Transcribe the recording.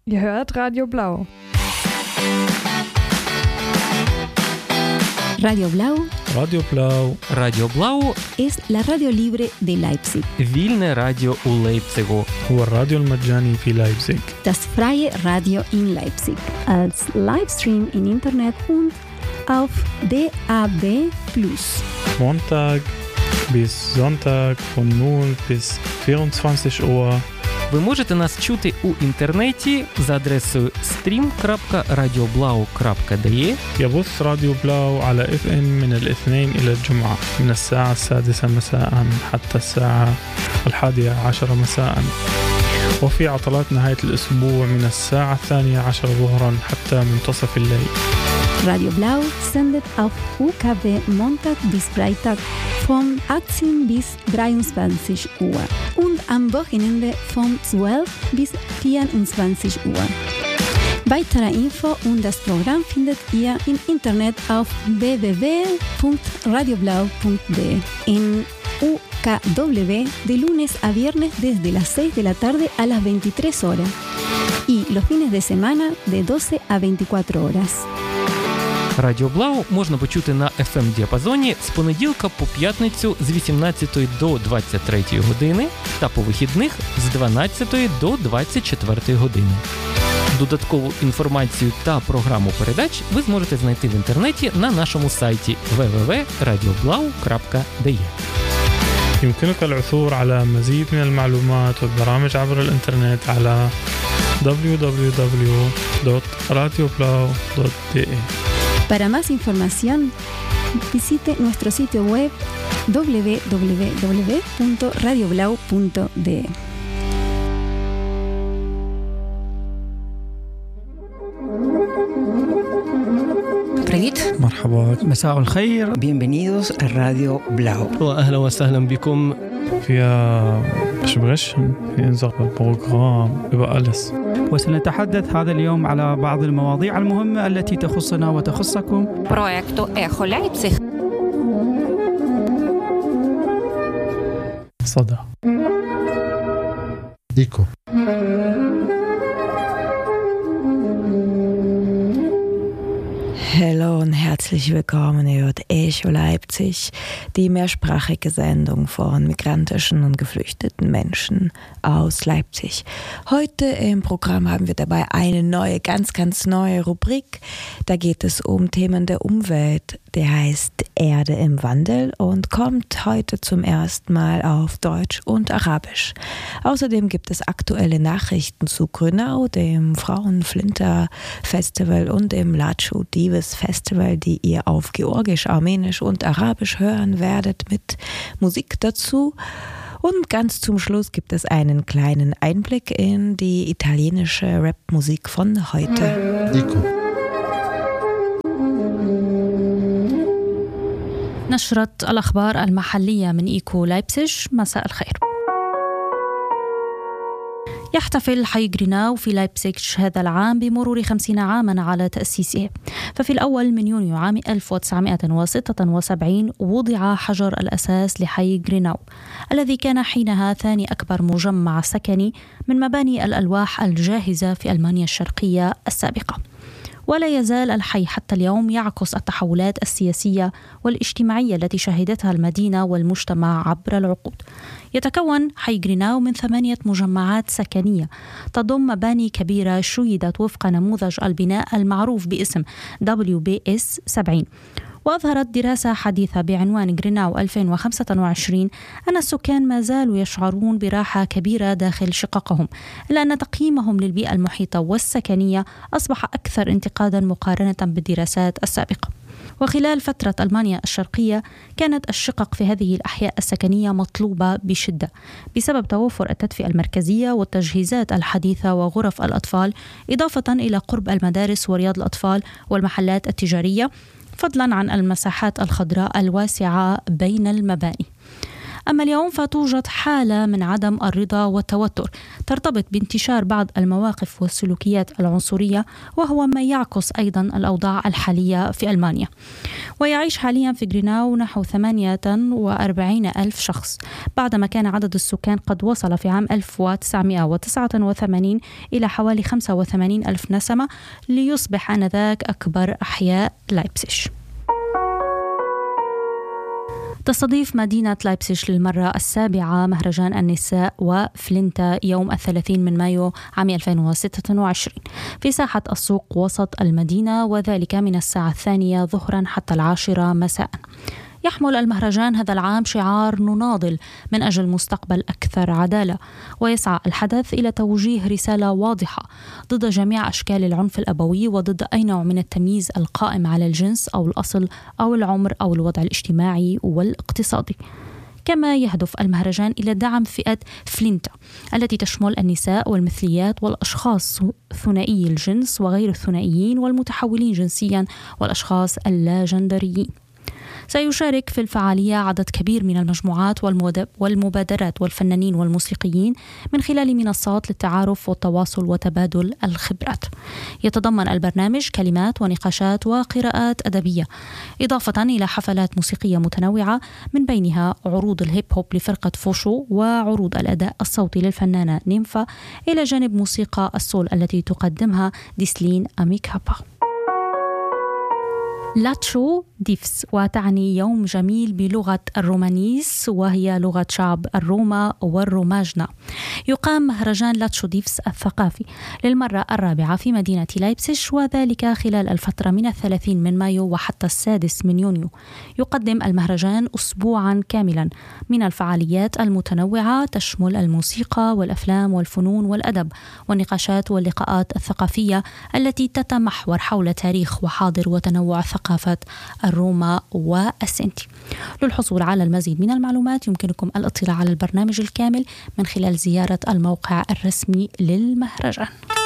Ihr hört Radio Blau. Radio Blau. Radio Blau. Radio Blau es la radio libre de Leipzig. Вільне радіо у Лейпцигу. هو الراديو المجاني في لايبزيغ. Das freie Radio in Leipzig. Als Livestream im Internet und auf DAB+. Montag bis Sonntag von 0 bis 24 Uhr. Ви можете нас чути у інтернеті за адресою stream.radioblau.de. يبث راديو بلاو على FM من الاثنين إلى الجمعة من الساعة 6 مساء حتى الساعة 11 مساء، وفي عطلات نهاية الأسبوع من الساعة 12 ظهرا حتى منتصف الليل. Radio Blau sendet auf UKW Montag bis Freitag von 18 bis 23 Uhr und am Wochenende von 12 bis 24 Uhr. Weitere Info und das Programm findet ihr im Internet auf www.radioblau.de. En UKW de lunes a viernes desde las 6 de la tarde a las 23 horas y los fines de semana de 12 a 24 horas. Радіо Блау можна почути на FM-діапазоні з понеділка по п'ятницю з 18 до 23 години та по вихідних з 12 до 24 години. Додаткову інформацію та програму передач ви зможете знайти в інтернеті на нашому сайті www.radioblau.de. يمكنك العثور على مزيد من المعلومات والبرامج عبر الإنترنت على www.radioblau.de. Para más información, visite nuestro sitio web www.radioblau.de. Привет. مرحبا. مساء الخير. Bienvenidos a Radio Blau. وأهلا وسهلا بكم. فيها besprechen في unserem Programm über alles. وسنتحدث هذا اليوم على بعض المواضيع المهمة التي تخصنا وتخصكم. Proiektu Echo Leipzig. صدى. إيكو. Hallo und herzlich willkommen, ihr hört Echo Leipzig, die mehrsprachige Sendung von migrantischen und geflüchteten Menschen aus Leipzig. Heute im Programm haben wir dabei eine neue, ganz neue Rubrik. Da geht es um Themen der Umwelt. Der heißt Erde im Wandel und kommt heute zum ersten Mal auf Deutsch und Arabisch. Außerdem gibt es aktuelle Nachrichten zu Grünau, dem Frauenflinter-Festival und dem Latschu Dives Festival, die ihr auf Georgisch, Armenisch und Arabisch hören werdet mit Musik dazu. Und ganz zum Schluss gibt es einen kleinen Einblick in die italienische Rap-Musik von heute. إيكو. نشرة الأخبار المحلية من إيكو لايبزيج. مساء الخير. يحتفل حي غريناو في لايبزيج هذا العام بمرور 50 عاما على تأسيسه. ففي الأول من يونيو عام 1976 وضع حجر الأساس لحي غريناو الذي كان حينها ثاني أكبر مجمع سكني من مباني الألواح الجاهزة في ألمانيا الشرقية السابقة. ولا يزال الحي حتى اليوم يعكس التحولات السياسية والاجتماعية التي شهدتها المدينة والمجتمع عبر العقود. يتكون حي غريناو من 8 مجمعات سكنية تضم مباني كبيرة شيدت وفق نموذج البناء المعروف باسم WBS 70. وأظهرت دراسة حديثة بعنوان غريناو 2025 أن السكان ما زالوا يشعرون براحة كبيرة داخل شققهم، إلا أن تقييمهم للبيئة المحيطة والسكنية أصبح أكثر انتقادا مقارنة بالدراسات السابقة. وخلال فترة ألمانيا الشرقية كانت الشقق في هذه الأحياء السكنية مطلوبة بشدة بسبب توفر التدفئة المركزية والتجهيزات الحديثة وغرف الأطفال، إضافة إلى قرب المدارس ورياض الأطفال والمحلات التجارية، فضلا عن المساحات الخضراء الواسعة بين المباني. أما اليوم فتوجد حالة من عدم الرضا والتوتر ترتبط بانتشار بعض المواقف والسلوكيات العنصرية، وهو ما يعكس أيضا الأوضاع الحالية في ألمانيا. ويعيش حاليا في غريناو نحو 48 ألف شخص، بعدما كان عدد السكان قد وصل في عام 1989 إلى حوالي 85 ألف نسمة، ليصبح آنذاك أكبر أحياء لايبزيج. تستضيف مدينة لايبزيج للمرة السابعة مهرجان النساء وفلينتا يوم 30 من مايو عام 2026 في ساحة السوق وسط المدينة، وذلك من الساعة 2 ظهرا حتى 10 مساء. يحمل المهرجان هذا العام شعار نناضل من أجل مستقبل أكثر عدالة، ويسعى الحدث إلى توجيه رسالة واضحة ضد جميع أشكال العنف الأبوي وضد أي نوع من التمييز القائم على الجنس أو الأصل أو العمر أو الوضع الاجتماعي والاقتصادي. كما يهدف المهرجان إلى دعم فئة فلينتا التي تشمل النساء والمثليات والأشخاص ثنائي الجنس وغير الثنائيين والمتحولين جنسيا والأشخاص اللا جندريين. سيشارك في الفعالية عدد كبير من المجموعات والمبادرات والفنانين والموسيقيين من خلال منصات للتعارف والتواصل وتبادل الخبرات. يتضمن البرنامج كلمات ونقاشات وقراءات أدبية، إضافة إلى حفلات موسيقية متنوعة من بينها عروض الهيب هوب لفرقة فوشو وعروض الأداء الصوتي للفنانة نيمفا، إلى جانب موسيقى السول التي تقدمها ديسلين أميكابا. لاتشو ديفس، وتعني يوم جميل بلغة الرومانيس وهي لغة شعب الروما والروماجنا. يقام مهرجان لاتشو ديفس الثقافي للمرة الرابعة في مدينة لايبزيج، وذلك خلال الفترة من 30 من مايو وحتى 6 من يونيو. يقدم المهرجان أسبوعا كاملا من الفعاليات المتنوعة تشمل الموسيقى والأفلام والفنون والأدب والنقاشات واللقاءات الثقافية التي تتمحور حول تاريخ وحاضر وتنوع ثقافة الروما والسنتي. للحصول على المزيد من المعلومات يمكنكم الاطلاع على البرنامج الكامل من خلال زيارة الموقع الرسمي للمهرجان.